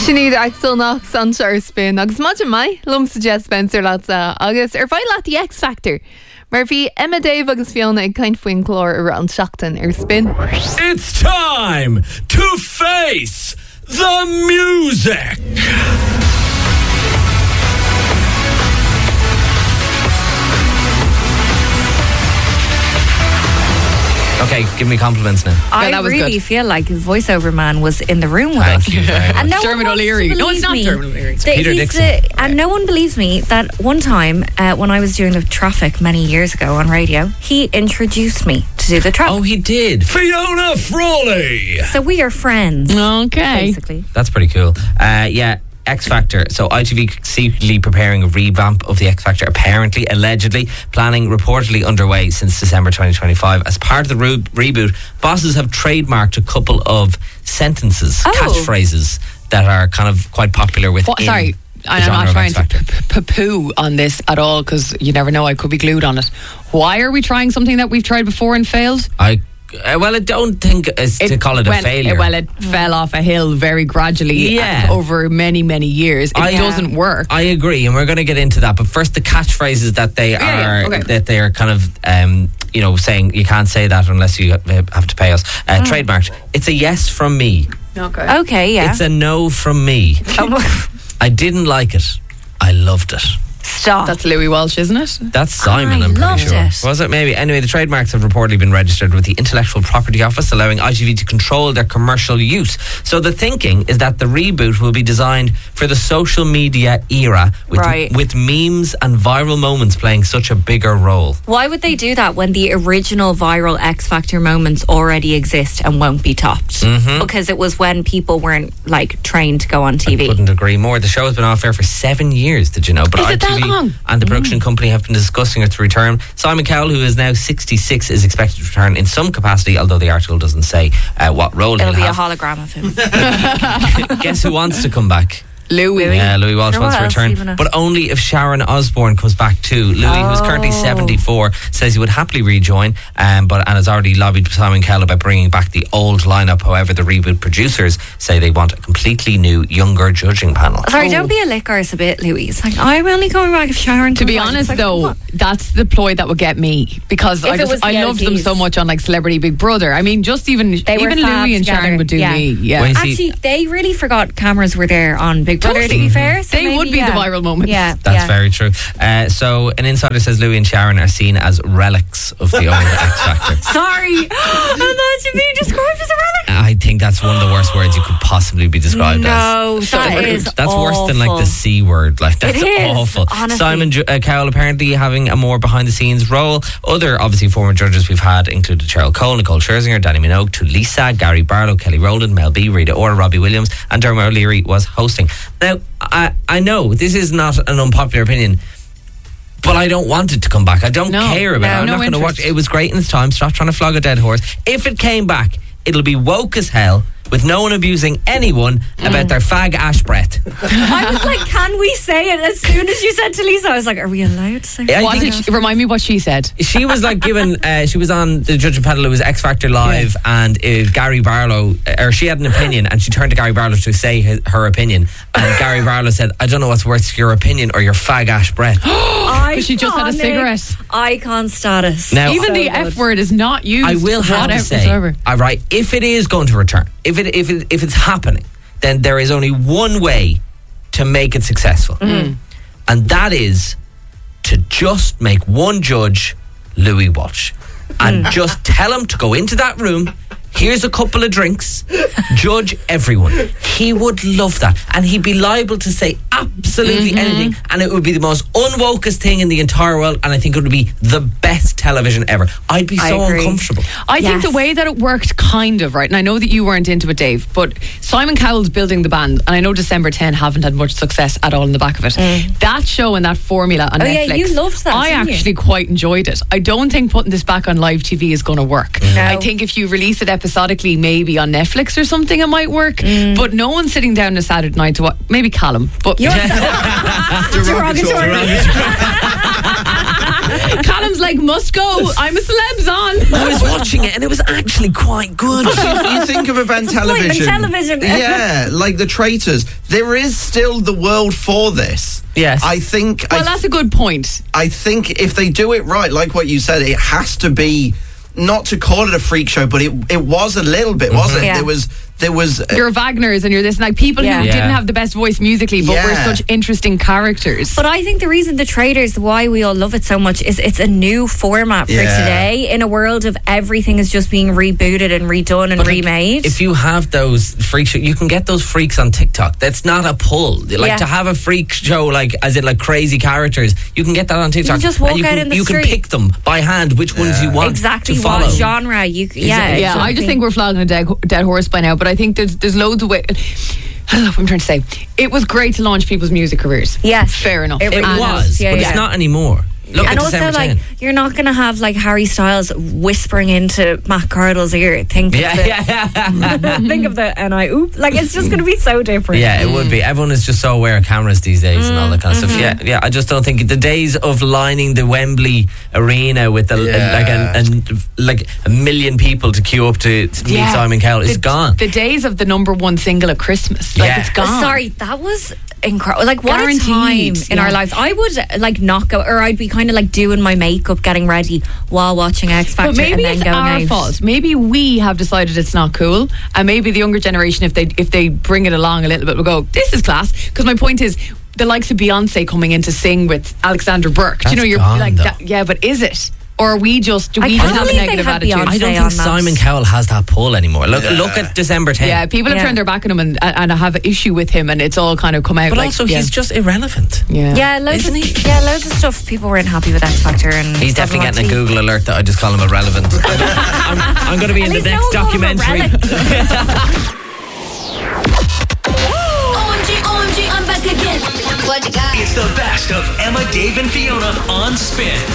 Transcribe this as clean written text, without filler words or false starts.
Sinead Axel nach san spin agus maidin mai lum sa Jess Spencer láta agus bhaid leat the X Factor. Mar bhí Emma Dave agus Fiona ag caint faoin chlór ar an seachtain spin. It's time to face the music. Okay, give me compliments now. I really feel like his voiceover man was in the room with us. Thank you very much. And no Dermot O'Leary. No, it's not Dermot O'Leary. It's Peter Dixon. And no one believes me that one time when I was doing the traffic many years ago on radio, he introduced me to do the traffic. Oh, he did. Fiona Frawley. So we are friends. Okay. Basically. That's pretty cool. Yeah. X Factor. So ITV secretly preparing a revamp of the X Factor, apparently, allegedly, planning reportedly underway since December 2025. As part of the reboot, bosses have trademarked a couple of sentences, catchphrases that are kind of quite popular within Sorry, I'm not trying to poo on this at all because you never know, I could be glued on it. Why are we trying something that we've tried before and failed? I don't think it's to call it a failure. Well, it fell off a hill very gradually over many, many years. It doesn't work. I agree, and we're going to get into that. But first, the catchphrays that they that they are kind of saying you can't say that unless you have to pay us. Trademarked. It's a yes from me. Okay, yeah. It's a no from me. I didn't like it. I loved it. Stop. That's Louis Walsh, isn't it? That's Simon, I'm pretty sure. It. Was it? Maybe. Anyway, the trademarks have reportedly been registered with the Intellectual Property Office, allowing ITV to control their commercial use. So the thinking is that the reboot will be designed for the social media era with memes and viral moments playing such a bigger role. Why would they do that when the original viral X Factor moments already exist and won't be topped? Because it was when people weren't trained to go on TV. I couldn't agree more. The show has been off air for 7 years, did you know? But is it that long? And the production company have been discussing its return. Simon Cowell, who is now 66, is expected to return in some capacity, although the article doesn't say what role he'll have. It'll be a hologram of him. Guess who wants to come back? Louis. Yeah, Louis Walsh wants to return, but only if Sharon Osbourne comes back too. Louis, who's currently 74, says he would happily rejoin, and has already lobbied Simon Cowell about bringing back the old lineup. However, the reboot producers say they want a completely new, younger judging panel. Sorry, don't be a lick arse a bit, Louis. It's like, I'm only coming back if Sharon comes back. To be honest, though, that's the ploy that would get me, because I loved them so much on Celebrity Big Brother. I mean, even Louis and Sharon would do me. Yeah. Actually, they really forgot cameras were there on Big Brother, to be fair. So they would be the viral moments. Yeah, that's very true. So an insider says Louis and Sharon are seen as relics of the old X Factor. Sorry, imagine being described as a relic. I think that's one of the worst words you could possibly be described as. That's worse than the C word. That's awful. Honestly. Simon Cowell apparently having a more behind the scenes role. Other obviously former judges we've had included Cheryl Cole, Nicole Scherzinger, Danny Minogue, Tulisa, Gary Barlow, Kelly Rowland, Mel B, Rita Ora, Robbie Williams, and Dermot O'Leary was hosting. Now, I know this is not an unpopular opinion, but I don't want it to come back. I don't care about it. I'm not going to watch it. It was great in its time. Stop trying to flog a dead horse. If it came back, it'll be woke as hell, with no one abusing anyone about their fag ash breath. I was like, can we say it? As soon as you said to Lisa, I was like, are we allowed to say it? Remind me what she said. She was given, she was on the judging panel. It was X Factor Live, and Gary Barlow, or she had an opinion, and she turned to Gary Barlow to say her opinion, and Gary Barlow said, I don't know what's worse, your opinion or your fag ash breath. Because she just had a cigarette. Icon status. Now, even the F word is not used. I will have to say, all right, if it is going to return, if it's happening, then there is only one way to make it successful, and that is to just make one judge Louis Walsh, and just tell him to go into that room. Here's a couple of drinks. Judge everyone. He would love that. And he'd be liable to say absolutely anything. And it would be the most unwokest thing in the entire world. And I think it would be the best television ever. I'd be so uncomfortable. I think the way that it worked kind of, right, and I know that you weren't into it, Dave, but Simon Cowell's building the band, and I know December 10 haven't had much success at all in the back of it. That show and that formula on Netflix, yeah, you loved that, I actually quite enjoyed it. I don't think putting this back on live TV is going to work. No. I think if you release it episodically, maybe on Netflix or something, it might work. But no one's sitting down on a Saturday night to watch. Maybe Callum, but derogatory. Callum's like, must go. I'm a celeb's on. I was watching it and it was actually quite good. You think of event television. Yeah, like The Traitors. There is still the world for this. Yes. I think. Well, that's a good point. I think if they do it right, like what you said, it has to be, not to call it a freak show, but it was a little bit, wasn't it? Yeah. There was You're Wagners and you're this, like people who didn't have the best voice musically, but were such interesting characters. But I think the reason The Traitors, why we all love it so much, is it's a new format for today in a world of everything is just being rebooted and redone and remade. If you have those freak shows, you can get those freaks on TikTok. That's not a pull. Like to have a freak show, like as in like crazy characters, you can get that on TikTok. You can just walk out in the street. You can pick them by hand which ones you want exactly to follow. what genre you I just think we're flogging a dead horse by now, but I think there's loads of ways. I don't know what I'm trying to say. It was great to launch people's music careers. Yes. Fair enough. It was, but it's not anymore. Look and at also, December 10. you're not going to have like Harry Styles whispering into Matt Cardle's ear. Think of the NI oop. Like, it's just going to be so different. Yeah, it would be. Everyone is just so aware of cameras these days and all that kind of stuff. Yeah, I just don't think the days of lining the Wembley Arena with like a million people to queue up to meet Simon Cowell is gone. The days of the number one single at Christmas, it's gone. Sorry, that was incredible. Like, what Guaranteed. a time in our lives. I would like not go, or I'd be kind of like doing my makeup, getting ready while watching X Factor. But maybe and then it's going our out. fault. Maybe we have decided it's not cool, and maybe the younger generation, if they bring it along a little bit, will go, "This is class." Because my point is, the likes of Beyonce coming in to sing with Alexander Burke. That's you're gone, like though. that. Yeah, but is it? Or are we just have a believe they negative had attitude? Beyonce I don't on think that. Simon Cowell has that pull anymore. Look at December 10. Yeah, people have turned their back on him and have an issue with him, and it's all kind of come out. But like, also, he's just irrelevant. Loads of stuff. People weren't happy with X Factor, and He's definitely getting a Google alert that I just call him irrelevant. I'm going to be in the next documentary. OMG, I'm back again. What you got? It's the best of Emma, Dave, and Fiona on Spin.